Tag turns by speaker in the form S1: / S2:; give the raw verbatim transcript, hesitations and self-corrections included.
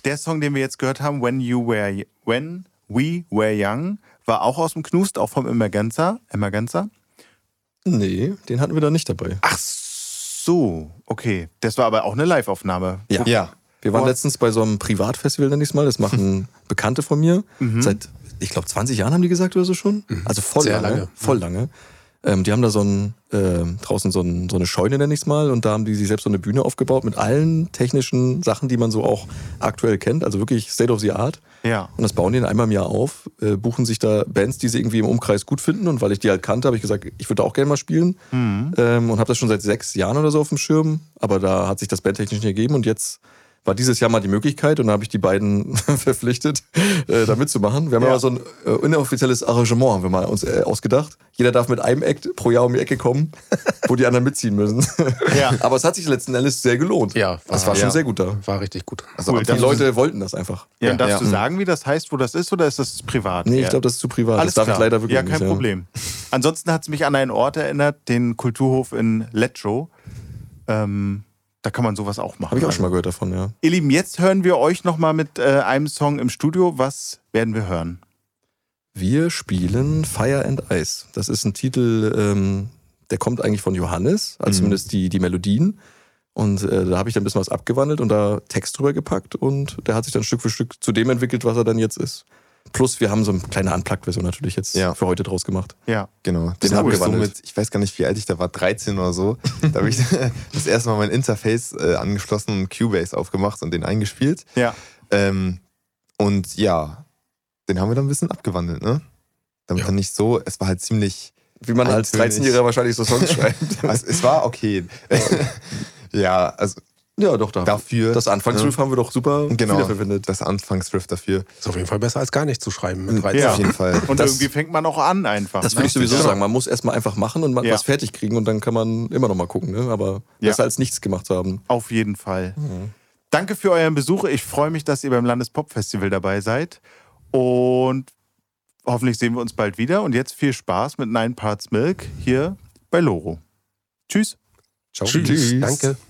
S1: der Song, den wir jetzt gehört haben, When You Were When We Were Young, war auch aus dem Knust, auch vom Emergenza. Emergenza?
S2: Nee, den hatten wir da nicht dabei.
S1: Ach so, okay. Das war aber auch eine Live-Aufnahme.
S2: Ja. ja. Wir waren
S1: Boah.
S2: letztens bei so einem Privatfestival, nenn ich es mal. Das machen Bekannte von mir. Mhm. Seit, ich glaube, zwanzig Jahren haben die gesagt oder so schon. Mhm. Also voll
S3: Sehr
S2: lange.
S3: lange.
S2: Voll lange. Ähm, die haben da so ein, äh, draußen so, ein, so eine Scheune, nenn ich es mal. Und da haben die sich selbst so eine Bühne aufgebaut mit allen technischen Sachen, die man so auch aktuell kennt. Also wirklich State of the Art.
S1: Ja.
S2: Und das bauen die dann einmal im Jahr auf, äh, buchen sich da Bands, die sie irgendwie im Umkreis gut finden. Und weil ich die halt kannte, habe ich gesagt, ich würde auch gerne mal spielen. Mhm. Ähm, und habe das schon seit sechs Jahren oder so auf dem Schirm. Aber da hat sich das bandtechnisch nicht ergeben. Und jetzt war dieses Jahr mal die Möglichkeit und da habe ich die beiden verpflichtet, äh, da mitzumachen. Wir haben ja mal so ein äh, inoffizielles Arrangement, haben wir mal uns äh, ausgedacht. Jeder darf mit einem Act pro Jahr um die Ecke kommen, wo die anderen mitziehen müssen. Ja. Aber es hat sich letzten Endes sehr gelohnt.
S3: Ja,
S2: das war ja. schon sehr gut da.
S3: War richtig gut.
S2: Also cool, die Leute wollten das einfach.
S1: Ja, und darfst ja. du sagen, wie das heißt, wo das ist, oder ist das privat?
S2: Nee, ich glaube, das ist zu privat.
S1: Alles
S2: das darf
S1: klar.
S2: ich leider wirklich
S1: ja,
S2: nicht.
S1: Ja, kein Problem. Ansonsten hat es mich an einen Ort erinnert, den Kulturhof in Letchow. Ähm, Da kann man sowas auch machen.
S2: Habe ich auch schon mal gehört davon, ja.
S1: Ihr Lieben, jetzt hören wir euch nochmal mit äh, einem Song im Studio. Was werden wir hören?
S2: Wir spielen Fire and Ice. Das ist ein Titel, ähm, der kommt eigentlich von Johannes, also mhm. zumindest die, die Melodien. Und äh, da habe ich dann ein bisschen was abgewandelt und da Text drüber gepackt und der hat sich dann Stück für Stück zu dem entwickelt, was er dann jetzt ist. Plus wir haben so eine kleine Unplugged-Version natürlich jetzt ja. für heute draus gemacht.
S1: Ja,
S4: genau. Den habe ich so mit, ich weiß gar nicht, wie alt ich da war, dreizehn oder so. Da habe ich das erste Mal mein Interface äh, angeschlossen und Cubase aufgemacht und den eingespielt.
S1: Ja. Ähm,
S4: und ja, den haben wir dann ein bisschen abgewandelt, ne? Damit ja. er nicht so, es war halt ziemlich...
S2: Wie man als dreizehnjähriger wahrscheinlich so Songs schreibt.
S4: Also, es war okay. ja, also...
S2: Ja, doch, da.
S4: Dafür.
S2: Das Anfangsriff ja. haben wir doch super
S4: genau,
S2: wiederverwendet.
S4: Das Anfangsriff dafür.
S3: Ist auf jeden Fall besser als gar nicht zu schreiben mit dreizehn.
S1: Ja,
S4: auf jeden Fall.
S1: Und
S2: das,
S1: irgendwie fängt man auch an einfach.
S2: Das würde ich sowieso
S1: ja.
S2: sagen. Man muss erstmal einfach machen und ja. was fertig kriegen und dann kann man immer noch mal gucken. Ne? Aber
S1: ja.
S2: besser als nichts gemacht zu haben.
S1: Auf jeden Fall.
S2: Mhm.
S1: Danke für euren Besuch. Ich freue mich, dass ihr beim Landespop-Festival dabei seid. Und hoffentlich sehen wir uns bald wieder. Und jetzt viel Spaß mit Nine Parts Milk hier bei Loro. Tschüss.
S2: Ciao.
S3: Tschüss.
S2: Tschüss.
S3: Danke.